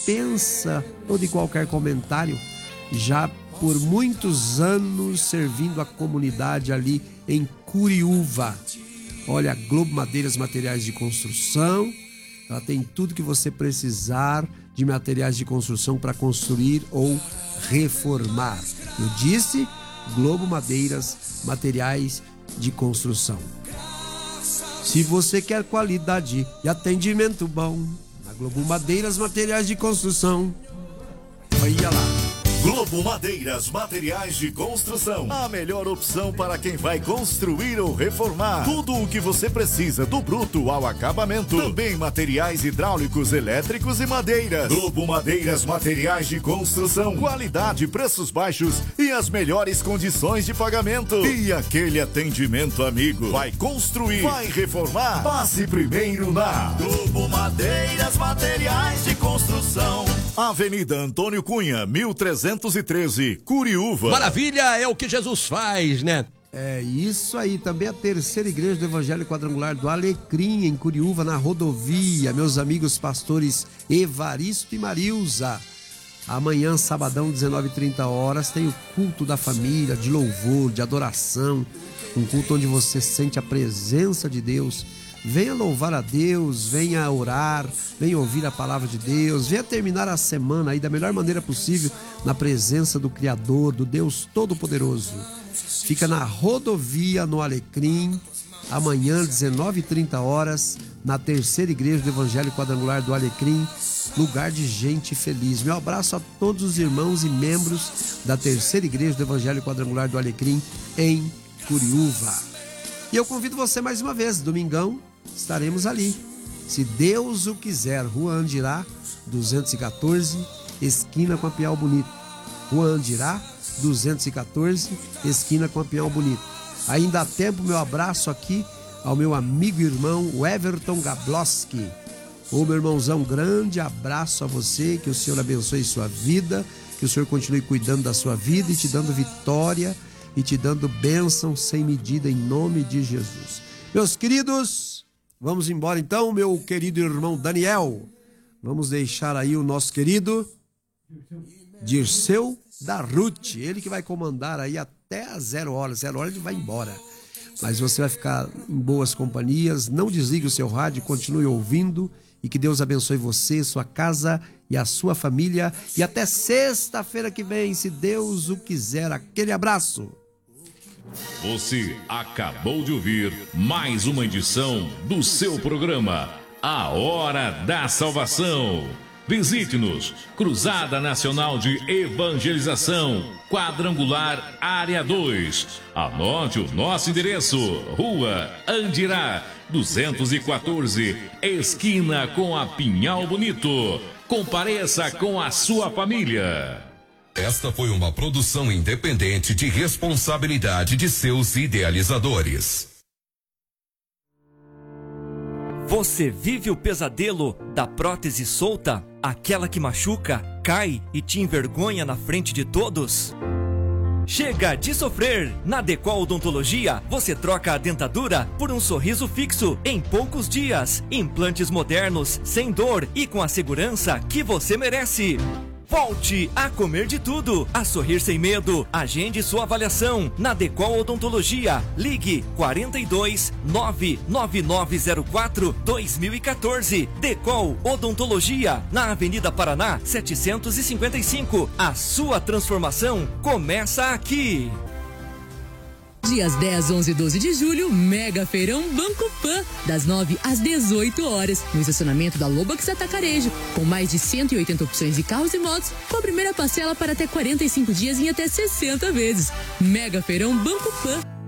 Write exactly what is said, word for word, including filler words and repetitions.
dispensa todo e qualquer comentário, já por muitos anos servindo a comunidade ali em Curiúva. Olha, Globo Madeiras Materiais de Construção, ela tem tudo que você precisar de materiais de construção para construir ou reformar. Eu disse Globo Madeiras Materiais de Construção. Se você quer qualidade e atendimento bom, na Globo Madeiras Materiais de Construção, olha lá. Globo Madeiras Materiais de Construção, a melhor opção para quem vai construir ou reformar. Tudo o que você precisa, do bruto ao acabamento. Também materiais hidráulicos, elétricos e madeiras. Globo Madeiras Materiais de Construção, qualidade, preços baixos e as melhores condições de pagamento. E aquele atendimento amigo. Vai construir, vai reformar? Passe primeiro na Globo Madeiras Materiais de Construção, Avenida Antônio Cunha, mil trezentos e treze, Curiúva. Maravilha, é o que Jesus faz, né? É isso aí, também a terceira igreja do Evangelho Quadrangular do Alecrim, em Curiúva, na rodovia. Meus amigos pastores Evaristo e Marilza. Amanhã, sabadão, dezenove e trinta horas, tem o culto da família, de louvor, de adoração. Um culto onde você sente a presença de Deus. Venha louvar a Deus, venha orar, venha ouvir a palavra de Deus, venha terminar a semana aí da melhor maneira possível na presença do Criador, do Deus Todo-Poderoso. Fica na rodovia no Alecrim, amanhã, dezenove e trinta horas, na terceira igreja do Evangelho Quadrangular do Alecrim, lugar de gente feliz. Meu abraço a todos os irmãos e membros da terceira igreja do Evangelho Quadrangular do Alecrim, em Curiúva. E eu convido você mais uma vez, domingão, estaremos ali. Se Deus o quiser, Rua Andirá, duzentos e quatorze, esquina com a Pinhal Bonito. Rua Andirá, duzentos e quatorze, esquina com a Pinhal Bonito. Ainda há tempo, meu abraço aqui ao meu amigo e irmão o Everton Gabloski. Ô meu irmãozão, grande abraço a você, que o Senhor abençoe sua vida, que o Senhor continue cuidando da sua vida e te dando vitória e te dando bênção sem medida em nome de Jesus. Meus queridos, vamos embora então, meu querido irmão Daniel. Vamos deixar aí o nosso querido Dirceu da Ruth, ele que vai comandar aí até às zero horas. Zero horas ele vai embora. Mas você vai ficar em boas companhias, não desligue o seu rádio, continue ouvindo e que Deus abençoe você, sua casa e a sua família. E até sexta-feira que vem, se Deus o quiser. Aquele abraço. Você acabou de ouvir mais uma edição do seu programa A Hora da Salvação. Visite-nos, Cruzada Nacional de Evangelização, Quadrangular Área dois. Anote o nosso endereço: Rua Andirá, duzentos e quatorze, esquina com a Pinhal Bonito. Compareça com a sua família. Esta foi uma produção independente de responsabilidade de seus idealizadores. Você vive o pesadelo da prótese solta? Aquela que machuca, cai e te envergonha na frente de todos? Chega de sofrer! Na Decol Odontologia, você troca a dentadura por um sorriso fixo em poucos dias. Implantes modernos, sem dor e com a segurança que você merece. Volte a comer de tudo, a sorrir sem medo. Agende sua avaliação na Decol Odontologia. Ligue quarenta e dois, nove nove nove zero quatro, dois mil e quatorze. Decol Odontologia, na Avenida Paraná, setecentos e cinquenta e cinco. A sua transformação começa aqui. Dias dez, onze e doze de julho, Mega Feirão Banco Pan, das nove às dezoito horas, no estacionamento da Lobax Atacarejo, com mais de cento e oitenta opções de carros e motos, com a primeira parcela para até quarenta e cinco dias em até sessenta vezes. Mega Feirão Banco Pan.